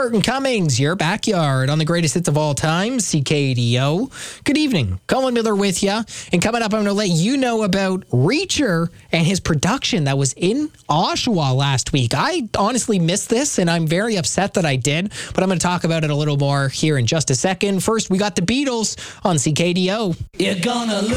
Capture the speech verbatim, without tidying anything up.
Burton Cummings, your backyard on the greatest hits of all time, C K D O. Good evening. Colin Miller with you. And coming up, I'm going to let you know about Reacher and his production that was in Oshawa last week. I honestly missed this, and I'm very upset that I did, but I'm going to talk about it a little more here in just a second. First, we got the Beatles on C K D O. You're gonna lose.